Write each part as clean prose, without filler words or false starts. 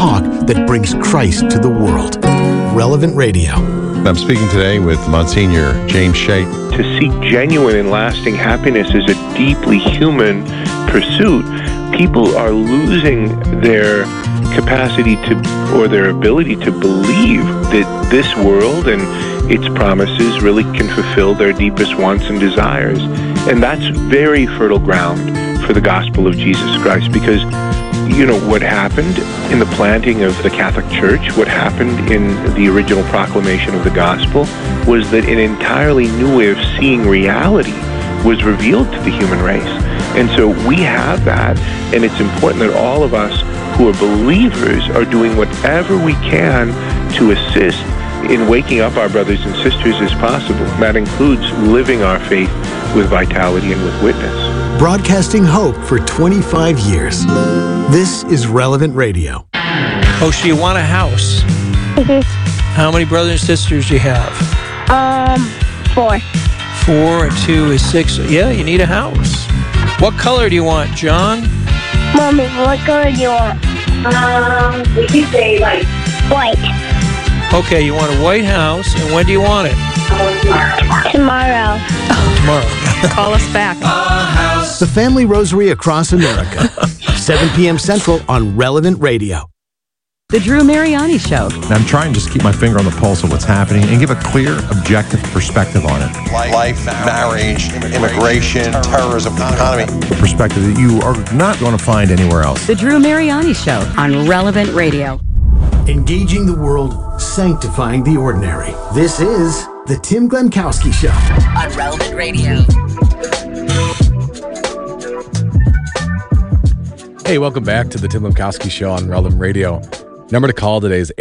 talk that brings Christ to the world. Relevant Radio. I'm speaking today with Monsignor James Shea. To seek genuine and lasting happiness is a deeply human pursuit. People are losing their capacity to, or their ability to believe that this world and its promises really can fulfill their deepest wants and desires. And that's very fertile ground for the gospel of Jesus Christ, because what happened in the planting of the Catholic Church, what happened in the original proclamation of the gospel, was that an entirely new way of seeing reality was revealed to the human race. And so we have that, and it's important that all of us who are believers are doing whatever we can to assist in waking up our brothers and sisters as possible. That includes living our faith with vitality and with witness. Broadcasting hope for 25 years. This is Relevant Radio. Oh, so you want a house? Mm-hmm. How many brothers and sisters do you have? 4. 4 and 2 is 6. Yeah, you need a house. What color do you want, John? Mommy, what color do you want? We could say like White. Okay, you want a white house, and when do you want it? Tomorrow. Tomorrow. Call us back. The Family Rosary across America. 7 p.m. Central on Relevant Radio. The Drew Mariani Show. I'm trying to just keep my finger on the pulse of what's happening and give a clear, objective perspective on it. Life, marriage, immigration, terrorism, economy. A perspective that you are not going to find anywhere else. The Drew Mariani Show on Relevant Radio. Engaging the world, sanctifying the ordinary. This is the Tim Glemkowski Show On Relevant Radio. Hey, welcome back to the Tim Glemkowski Show on Relevant Radio. Number to call today is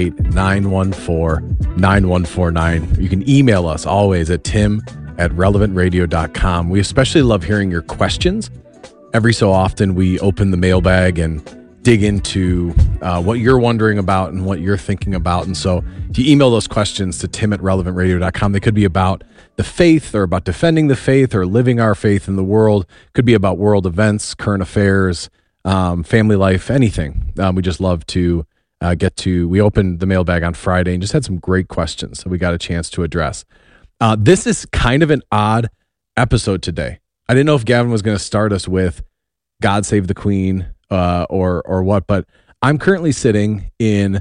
888-914-9149. You can email us always at tim@relevantradio.com. We especially love hearing your questions. Every so often, we open the mailbag and dig into what you're wondering about and what you're thinking about. And so if you email those questions to tim@relevantradio.com, they could be about the faith or about defending the faith or living our faith in the world. Could be about world events, current affairs, family life, anything. We just love to we opened the mailbag on Friday and just had some great questions that we got a chance to address. This is kind of an odd episode today. I didn't know if Gavin was going to start us with God Save the Queen or what, but I'm currently sitting in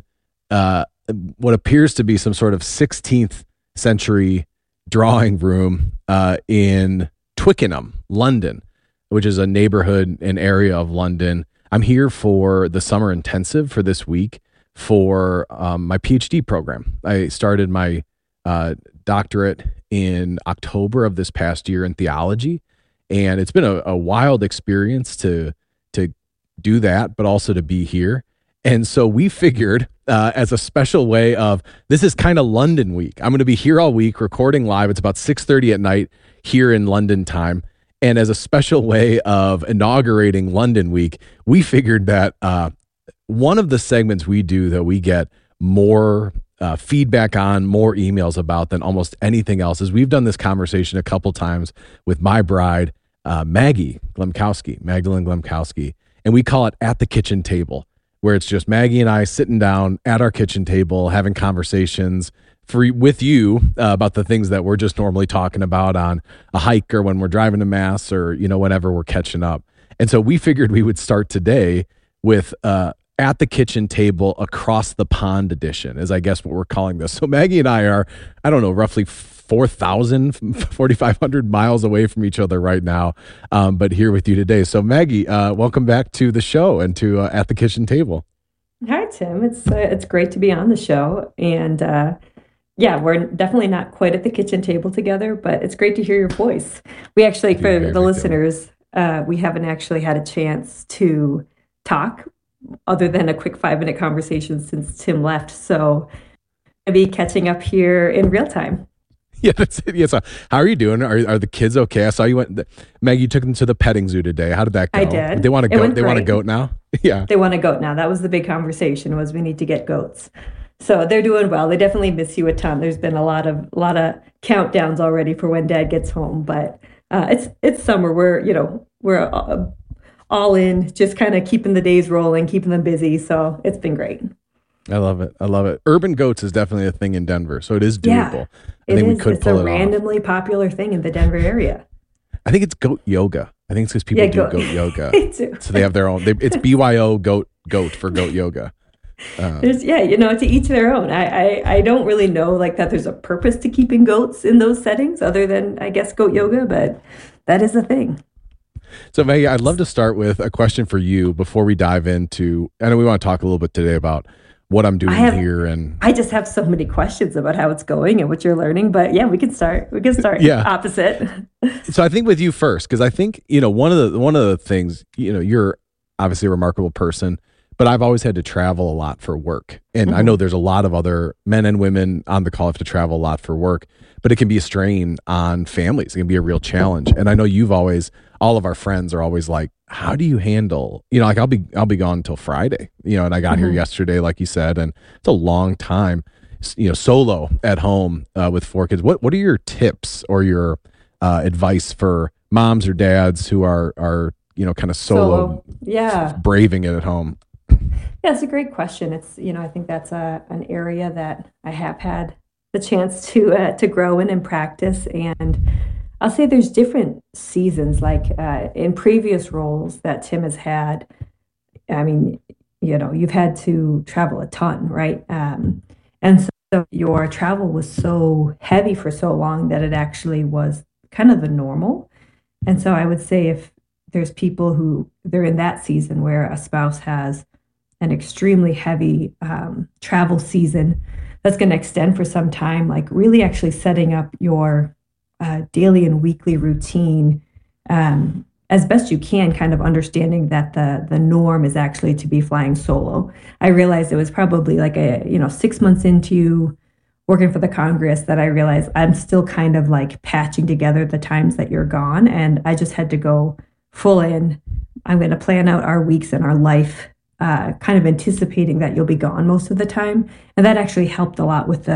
what appears to be some sort of 16th century drawing room in Twickenham, London, which is a neighborhood and area of London. I'm here for the summer intensive for this week for my PhD program. I started my doctorate in October of this past year in theology, and it's been a wild experience to do that, but also to be here. And so we figured as a special way of, this is kind of London week. I'm going to be here all week recording live. It's about 6:30 at night here in London time. And as a special way of inaugurating London week, we figured that one of the segments we do that we get more feedback on, more emails about than almost anything else is we've done this conversation a couple times with my bride, Maggie Glemkowski, Magdalene Glemkowski. And we call it At the Kitchen Table, where it's just Maggie and I sitting down at our kitchen table, having conversations with you about the things that we're just normally talking about on a hike or when we're driving to Mass or, whenever we're catching up. And so we figured we would start today with At the Kitchen Table Across the Pond edition, is I guess what we're calling this. So Maggie and I are, roughly 4,500 miles away from each other right now, but here with you today. So Maggie, welcome back to the show and to At the Kitchen Table. Hi, Tim. It's great to be on the show. And we're definitely not quite at the kitchen table together, but it's great to hear your voice. We actually, for the listeners, we haven't actually had a chance to talk other than a quick 5-minute conversation since Tim left. So I'll be catching up here in real time. Yeah, that's it. Yeah, so how are you doing? Are the kids okay? I saw you went, Maggie, you took them to the petting zoo today. How did that go? I did. They want a goat. They want a goat now? Yeah. They want a goat now. That was the big conversation, was we need to get goats. So they're doing well. They definitely miss you a ton. There's been a lot of countdowns already for when Dad gets home, but it's summer. We're all in, just kind of keeping the days rolling, keeping them busy. So it's been great. I love it. I love it. Urban goats is definitely a thing in Denver, so it is doable. I think we could pull it off. It's a randomly popular thing in the Denver area. I think it's goat yoga. I think it's because people do goat yoga. So they have their own. It's BYO goat for goat yoga. To each their own. I don't really know like that there's a purpose to keeping goats in those settings other than, I guess, goat yoga, but that is a thing. So Maggie, I'd love to start with a question for you before we dive into, I know we want to talk a little bit today about what I'm doing here. And I just have so many questions about how it's going and what you're learning, but yeah, we can start opposite. So I think with you first, because I think, one of the things, you're obviously a remarkable person, but I've always had to travel a lot for work. And I know there's a lot of other men and women on the call have to travel a lot for work, but it can be a strain on families. It can be a real challenge. And I know all of our friends are always like, how do you handle, like I'll be gone until Friday, and I got here yesterday, like you said, and it's a long time, solo at home with 4 kids. What are your tips or your advice for moms or dads who are kind of solo, braving it at home? Yeah, it's a great question. It's, I think that's an area that I have had the chance to grow in and practice. And I'll say there's different seasons, like in previous roles that Tim has had. I mean, you've had to travel a ton, right? And so your travel was so heavy for so long that it actually was kind of the normal. And so I would say if there's people who they're in that season where a spouse has an extremely heavy travel season that's going to extend for some time, like really actually setting up your daily and weekly routine as best you can, kind of understanding that the norm is actually to be flying solo. I realized it was probably like 6 months into working for the Congress that I realized I'm still kind of like patching together the times that you're gone, and I just had to go full in. I'm going to plan out our weeks and our life, kind of anticipating that you'll be gone most of the time, and that actually helped a lot with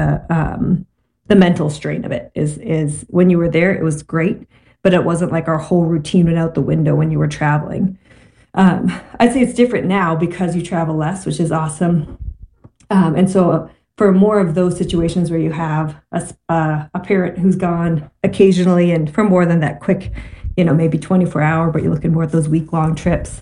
the mental strain of it. Is when you were there, it was great, but it wasn't like our whole routine went out the window when you were traveling. I'd say it's different now because you travel less, which is awesome. And so for more of those situations where you have a parent who's gone occasionally and for more than that quick, maybe 24 hour, but you're looking more at those week-long trips.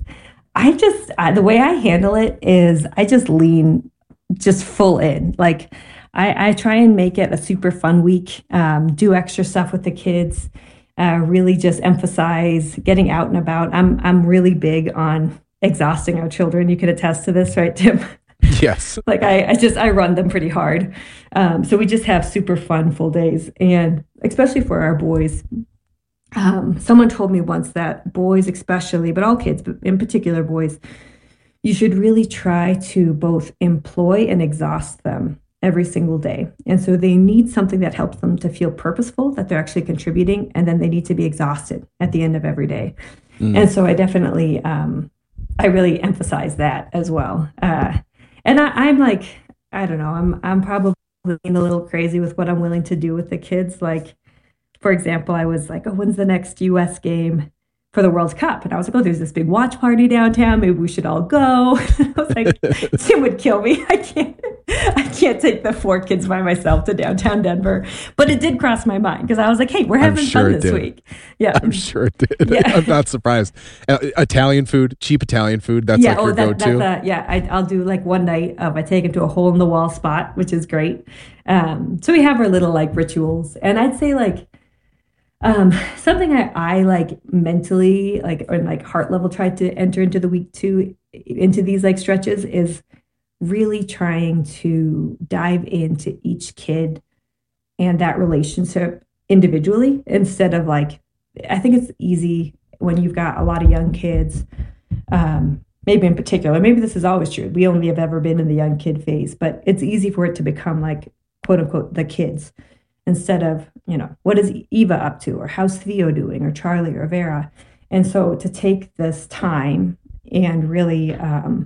The way I handle it is I just lean just full in. Like I try and make it a super fun week, do extra stuff with the kids, really just emphasize getting out and about. I'm really big on exhausting our children. You could attest to this, right, Tim? Yes. Like I run them pretty hard. So we just have super fun full days. And especially for our boys, someone told me once that boys especially, but all kids, but in particular boys, you should really try to both employ and exhaust them every single day. And so they need something that helps them to feel purposeful, that they're actually contributing, and then they need to be exhausted at the end of every day. And so I definitely, I really emphasize that as well. And I'm like, I don't know, I'm probably a little crazy with what I'm willing to do with the kids. Like, for example, I was like, oh, when's the next U.S. game for the World Cup? And I was like, oh, there's this big watch party downtown. Maybe we should all go. I was like, Tim would kill me. I can't take the 4 kids by myself to downtown Denver. But it did cross my mind because I was like, hey, we're having fun this week. Yeah, I'm sure it did. Yeah. I'm not surprised. Italian food, cheap Italian food. That's like your go-to. I'll do like one night. I take them to a hole-in-the-wall spot, which is great. So we have our little like rituals. And I'd say like, something I like mentally, like, or like heart level tried to enter into the week 2, into these like stretches is really trying to dive into each kid and that relationship individually instead of like, I think it's easy when you've got a lot of young kids, maybe in particular, maybe this is always true. We only have ever been in the young kid phase, but it's easy for it to become like, quote unquote, the kids. Instead of, what is Eva up to, or how's Theo doing, or Charlie, or Vera. And so to take this time and really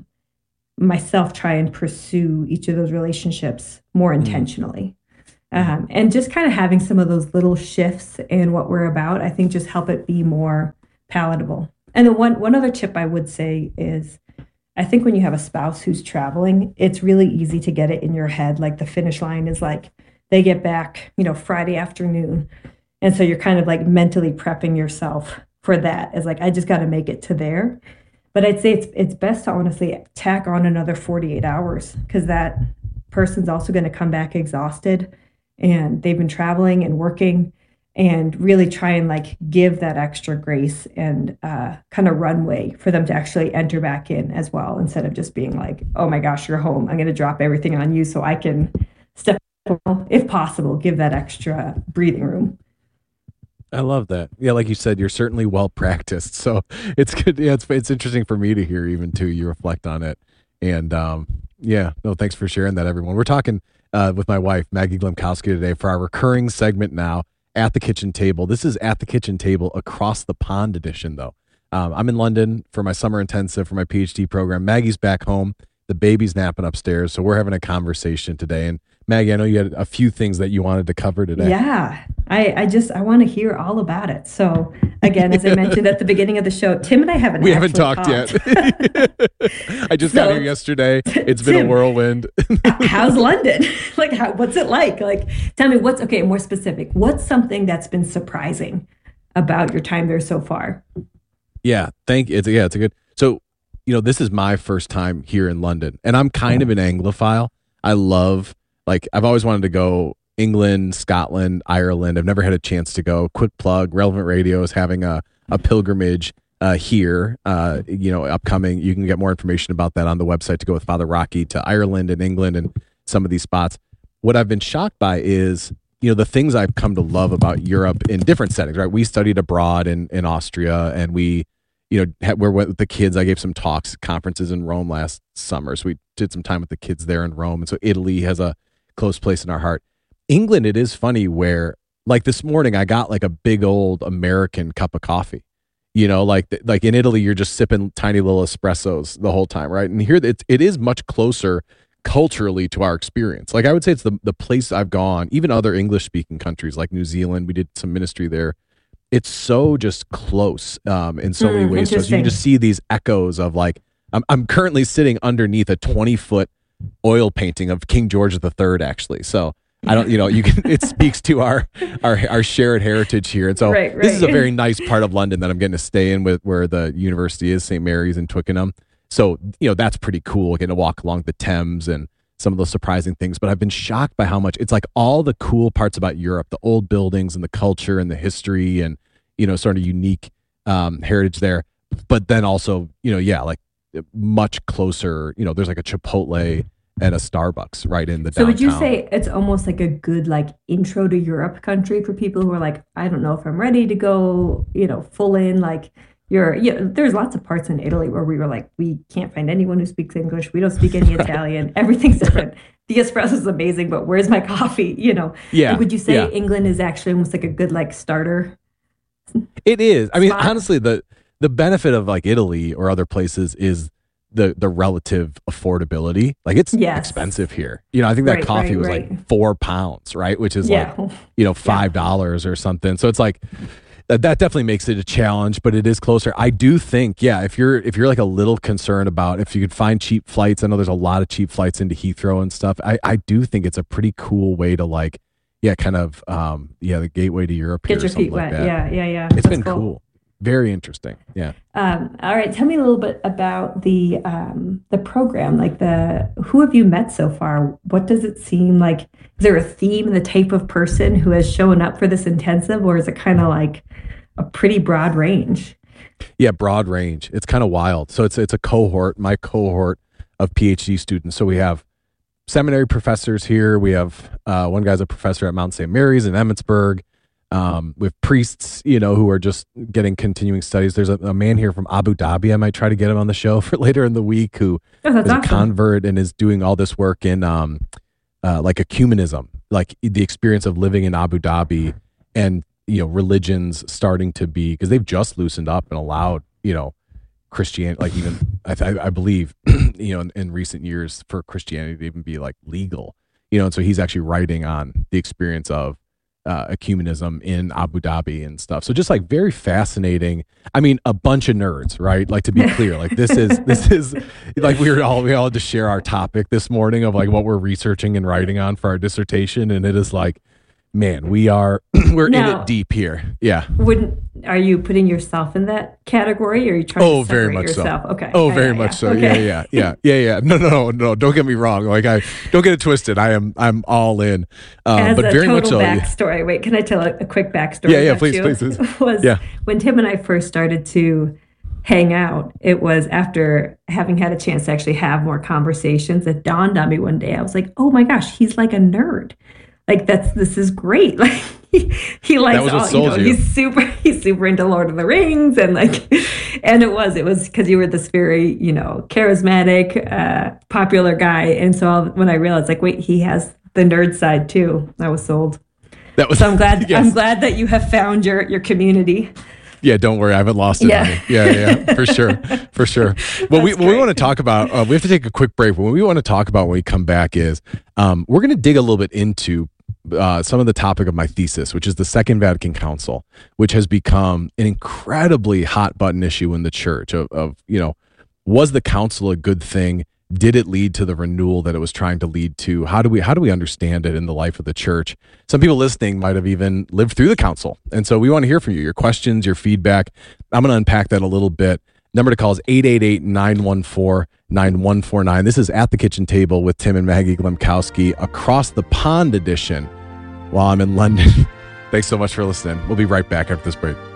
myself try and pursue each of those relationships more intentionally. And just kind of having some of those little shifts in what we're about, I think just help it be more palatable. And then one other tip I would say is, I think when you have a spouse who's traveling, it's really easy to get it in your head. Like the finish line is like they get back, Friday afternoon. And so you're kind of like mentally prepping yourself for that as like, I just got to make it to there. But I'd say it's best to honestly tack on another 48 hours because that person's also going to come back exhausted and they've been traveling and working, and really try and like give that extra grace and kind of runway for them to actually enter back in as well, instead of just being like, oh my gosh, you're home. I'm going to drop everything on you so I can step, if possible, give that extra breathing room. I love that. Yeah, like you said, you're certainly well practiced. So it's good. Yeah, it's interesting for me to hear even too. You reflect on it. And thanks for sharing that, everyone. We're talking with my wife, Maggie Glemkowski, today for our recurring segment now, At the Kitchen Table. This is At the Kitchen Table Across the Pond edition, though. I'm in London for my summer intensive for my PhD program. Maggie's back home. The baby's napping upstairs. So we're having a conversation today. And Maggie, I know you had a few things that you wanted to cover today. Yeah, I want to hear all about it. So again, as I mentioned at the beginning of the show, Tim and I haven't talked yet. I just got here yesterday. It's been a whirlwind. How's London? What's it like? Tell me more specific. What's something that's been surprising about your time there so far? Yeah, it's a good. So, this is my first time here in London, and I'm kind of an Anglophile. I love, I've always wanted to go England, Scotland, Ireland. I've never had a chance to go. Quick plug, Relevant Radio is having a pilgrimage here, upcoming. You can get more information about that on the website to go with Father Rocky to Ireland and England and some of these spots. What I've been shocked by is, the things I've come to love about Europe in different settings, right? We studied abroad in Austria, and we, we're with the kids. I gave some talks, conferences in Rome last summer. So we did some time with the kids there in Rome. And so Italy has a close place in our heart. England, it is funny where, this morning, I got a big old American cup of coffee. Like in Italy, you're just sipping tiny little espressos the whole time, right? And here, it is much closer culturally to our experience. I would say it's the place I've gone, even other English-speaking countries like New Zealand. We did some ministry there. It's so just close in so many ways. So you can just see these echoes of I'm currently sitting underneath a 20-foot oil painting of King George III, actually. So I don't, you can. It speaks to our shared heritage here, and so this is a very nice part of London that I'm getting to stay in with, where the university is, St. Mary's in Twickenham. So that's pretty cool, getting to walk along the Thames and some of those surprising things. But I've been shocked by how much it's all the cool parts about Europe, the old buildings and the culture and the history and sort of unique heritage there. But then also much closer. There's a Chipotle and a Starbucks right in the downtown. So would you say it's almost like a good intro to Europe country for people who are I don't know if I'm ready to go, full in there's lots of parts in Italy where we were we can't find anyone who speaks English. We don't speak any Italian. Everything's different. The espresso is amazing, but where's my coffee? Yeah. Would you say England is actually almost a good starter? It is. I mean, honestly, the benefit of Italy or other places is the relative affordability. It's expensive here. I think that coffee was £4, right? Which is $5 or something. So it's that definitely makes it a challenge, but it is closer. I do think, if you're a little concerned about if you could find cheap flights, I know there's a lot of cheap flights into Heathrow and stuff. I do think it's a pretty cool way to the gateway to Europe. Get your feet wet. Yeah. It's been cool. Very interesting. Yeah. All right. Tell me a little bit about the program. Who have you met so far? What does it seem like? Is there a theme in the type of person who has shown up for this intensive, or is it kind of a pretty broad range? Yeah, broad range. It's kind of wild. So it's a cohort, my cohort of PhD students. So we have seminary professors here. We have one guy's a professor at Mount St. Mary's in Emmitsburg. We have priests, who are just getting continuing studies. There's a man here from Abu Dhabi. I might try to get him on the show for later in the week who is a convert and is doing all this work in ecumenism, the experience of living in Abu Dhabi and, religions starting to be, because they've just loosened up and allowed, Christianity, even I believe, in recent years for Christianity to even be legal, and so he's actually writing on the experience of ecumenism in Abu Dhabi and stuff. So just like very fascinating. I mean, a bunch of nerds, right? Like, to be clear, like this is like we all had to share our topic this morning of like what we're researching and writing on for our dissertation, and it is like, man, we're in it deep here. Yeah. Are you putting yourself in that category, or are you trying to separate very much yourself? So. Okay. Oh, very much so. Okay. Yeah. No. Don't get me wrong. Like, don't get it twisted. I'm all in. As but a very total much so. Backstory. Wait, can I tell a quick backstory? Yeah. Please. Was when Tim and I first started to hang out, it was after having had a chance to actually have more conversations. It dawned on me one day. I was like, oh my gosh, he's like a nerd. Like, this is great. Like, he likes all, he's super into Lord of the Rings, and like, and it was because you were this very, charismatic, popular guy. And so when I realized, like, wait, he has the nerd side too, I was sold. So I'm glad. Yes. I'm glad that you have found your community. Yeah, don't worry, I haven't lost it. Yeah, yeah, for sure. Well, we want to talk about. We have to take a quick break. But what we want to talk about when we come back is we're going to dig a little bit into some of the topic of my thesis, which is the Second Vatican Council, which has become an incredibly hot button issue in the church. Was the council a good thing? Did it lead to the renewal that it was trying to lead to? How do we understand it in the life of the church? Some people listening might have even lived through the council. And so we want to hear from you, your questions, your feedback. I'm going to unpack that a little bit. Number to call is 888-914-9149. This is At the Kitchen Table with Tim and Maggie Glemkowski, Across the Pond edition while I'm in London. Thanks so much for listening. We'll be right back after this break.